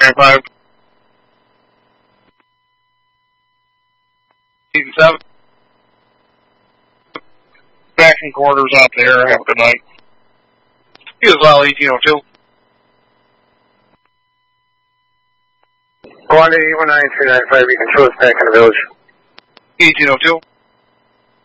295. 87. Back in quarters out there. Have a good night. You as well, 1802. Go on to 819-295. You can show us back in the village. 1802.